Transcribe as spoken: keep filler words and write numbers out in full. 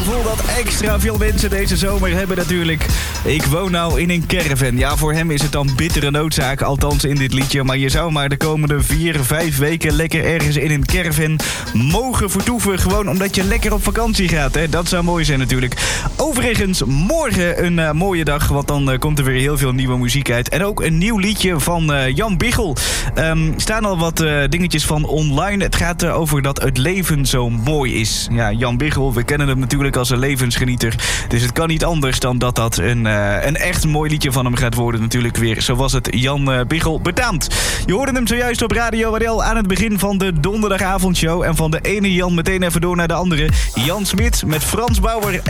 Voel dat extra veel mensen deze zomer hebben natuurlijk. Ik woon nou in een caravan. Ja, voor hem is het dan bittere noodzaak, althans in dit liedje. Maar je zou maar de komende vier, vijf weken lekker ergens in een caravan mogen vertoeven. Gewoon omdat je lekker op vakantie gaat, hè. Dat zou mooi zijn natuurlijk. Overigens, morgen een uh, mooie dag, want dan uh, komt er weer heel veel nieuwe muziek uit. En ook een nieuw liedje van uh, Jan Biggel. Er um, staan al wat uh, dingetjes van online. Het gaat uh, over dat het leven zo mooi is. Ja, Jan Biggel, we kennen hem natuurlijk als een levensgenieter. Dus het kan niet anders dan dat dat een, uh, een echt mooi liedje van hem gaat worden natuurlijk weer. Zo was het Jan uh, Biggel betaamt. Je hoorde hem zojuist op Radio R L aan het begin van de donderdagavondshow. En van de ene Jan meteen even door naar de andere. Jan Smit met Frans Bauer